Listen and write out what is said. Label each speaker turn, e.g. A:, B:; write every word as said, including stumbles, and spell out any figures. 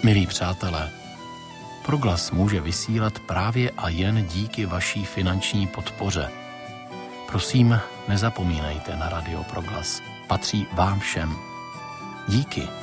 A: Milí přátelé, Proglas může vysílat právě a jen díky vaší finanční podpoře. Prosím, nezapomínejte na Radio Proglas. Patří vám všem. Díky.